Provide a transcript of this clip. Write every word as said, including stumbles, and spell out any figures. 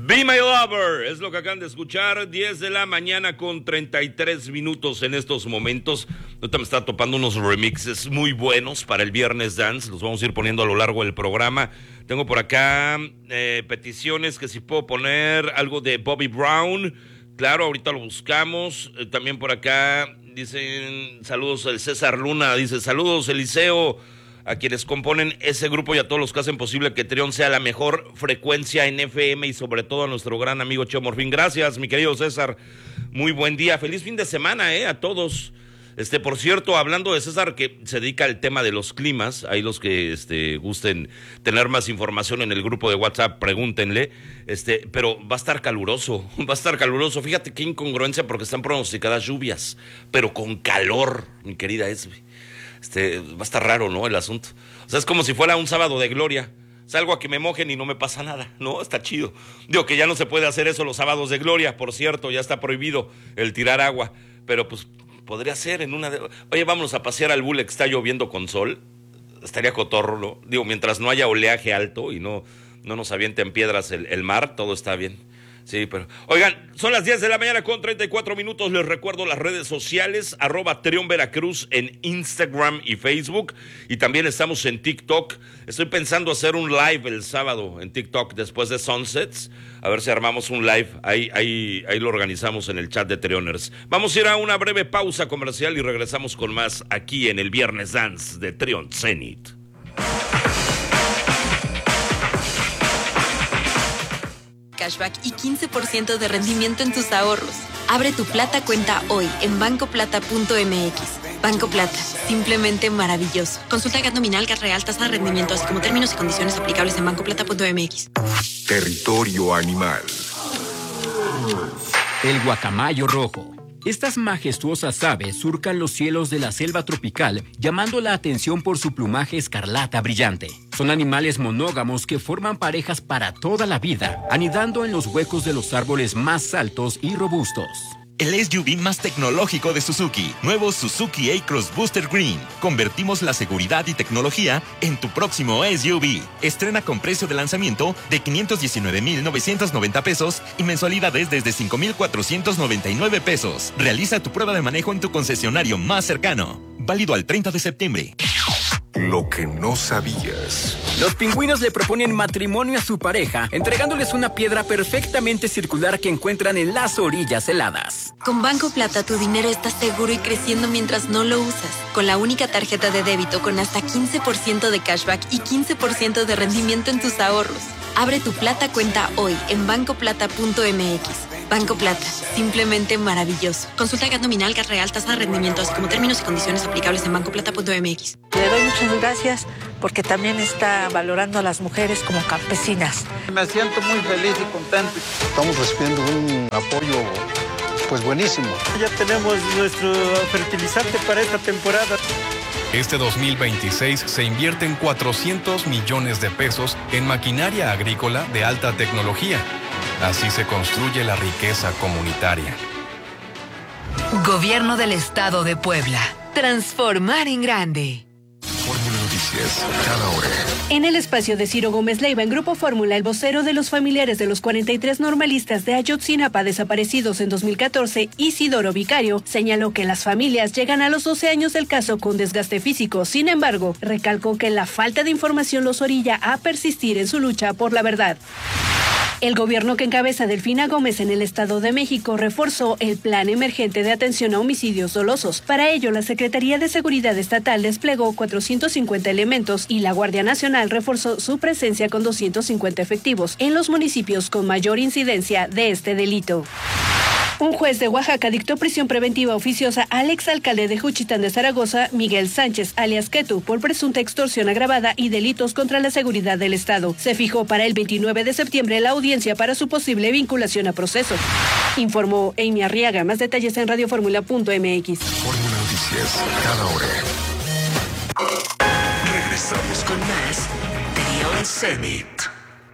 Be My Lover, es lo que acaban de escuchar, diez de la mañana con treinta y tres minutos en estos momentos. Ahorita me está topando unos remixes muy buenos para el Viernes Dance, los vamos a ir poniendo a lo largo del programa. Tengo por acá eh, peticiones que si puedo poner algo de Bobby Brown, claro, ahorita lo buscamos. Eh, también por acá dicen saludos el César Luna, dice saludos Eliseo, a quienes componen ese grupo y a todos los que hacen posible que Trión sea la mejor frecuencia en F M y sobre todo a nuestro gran amigo Cheo Morfín. Gracias, mi querido César. Muy buen día. Feliz fin de semana, eh, a todos. Este, por cierto, hablando de César, que se dedica al tema de los climas, ahí los que este, gusten tener más información en el grupo de WhatsApp, pregúntenle, este, pero va a estar caluroso, va a estar caluroso. Fíjate qué incongruencia porque están pronosticadas lluvias, pero con calor, mi querida Esme. Este, va a estar raro, ¿no? El asunto. O sea, es como si fuera un sábado de gloria. Salgo a que me mojen y no me pasa nada, ¿no? Está chido. Digo que ya no se puede hacer eso los sábados de gloria, por cierto, ya está prohibido el tirar agua. Pero pues podría ser en una de... Oye, vámonos a pasear al Bulle que está lloviendo con sol. Estaría cotorro, ¿no? Digo, mientras no haya oleaje alto y no, no nos avienten piedras el, el mar, todo está bien. Sí, pero... Oigan, son las diez de la mañana con treinta y cuatro minutos. Les recuerdo las redes sociales, arroba Trión Veracruz en Instagram y Facebook. Y también estamos en TikTok. Estoy pensando hacer un live el sábado en TikTok después de Sunsets. A ver si armamos un live. Ahí, ahí, ahí lo organizamos en el chat de Trioners. Vamos a ir a una breve pausa comercial y regresamos con más aquí en el Viernes Dance de Trión Zenit. Cashback y quince por ciento de rendimiento en tus ahorros. Abre tu Plata cuenta hoy en banco plata punto m x. Banco Plata, simplemente maravilloso. Consulta el gat nominal, gat real, tasa de rendimiento, así como términos y condiciones aplicables en banco plata punto m x. Territorio animal. El guacamayo rojo. Estas majestuosas aves surcan los cielos de la selva tropical, llamando la atención por su plumaje escarlata brillante. Son animales monógamos que forman parejas para toda la vida, anidando en los huecos de los árboles más altos y robustos. El S U V más tecnológico de Suzuki. Nuevo Suzuki A-Cross Booster Green. Convertimos la seguridad y tecnología en tu próximo S U V. Estrena con precio de lanzamiento de quinientos diecinueve mil novecientos noventa pesos y mensualidades desde cinco mil cuatrocientos noventa y nueve pesos. Realiza tu prueba de manejo en tu concesionario más cercano. Válido al treinta de septiembre. Lo que no sabías. Los pingüinos le proponen matrimonio a su pareja, entregándoles una piedra perfectamente circular que encuentran en las orillas heladas. Con Banco Plata tu dinero está seguro y creciendo mientras no lo usas. Con la única tarjeta de débito con hasta quince por ciento de cashback y quince por ciento de rendimiento en tus ahorros. Abre tu Plata cuenta hoy en banco plata punto m x. Banco Plata, simplemente maravilloso. Consulta el gat nominal, gat real, tasa de rendimiento, así como términos y condiciones aplicables en banco plata punto m x. Le doy muchas gracias porque también está valorando a las mujeres como campesinas. Me siento muy feliz y contento. Estamos recibiendo un apoyo pues buenísimo. Ya tenemos nuestro fertilizante para esta temporada. Este dos mil veintiséis se invierten cuatrocientos millones de pesos en maquinaria agrícola de alta tecnología. Así se construye la riqueza comunitaria. Gobierno del Estado de Puebla. Transformar en grande. Fórmula Noticias, cada hora. En el espacio de Ciro Gómez Leiva, en Grupo Fórmula, el vocero de los familiares de los cuarenta y tres normalistas de Ayotzinapa desaparecidos en dos mil catorce, Isidoro Vicario, señaló que las familias llegan a los doce años del caso con desgaste físico. Sin embargo, recalcó que la falta de información los orilla a persistir en su lucha por la verdad. El gobierno que encabeza Delfina Gómez en el Estado de México reforzó el plan emergente de atención a homicidios dolosos. Para ello, la Secretaría de Seguridad Estatal desplegó cuatrocientos cincuenta elementos y la Guardia Nacional reforzó su presencia con doscientos cincuenta efectivos en los municipios con mayor incidencia de este delito. Un juez de Oaxaca dictó prisión preventiva oficiosa al exalcalde de Juchitán de Zaragoza, Miguel Sánchez, alias Ketu, por presunta extorsión agravada y delitos contra la seguridad del Estado. Se fijó para el veintinueve de septiembre la audiencia para su posible vinculación a proceso. Informó Amy Arriaga. Más detalles en radio fórmula punto m x. Fórmula Noticias, cada hora. Regresamos con más Trión Zenit.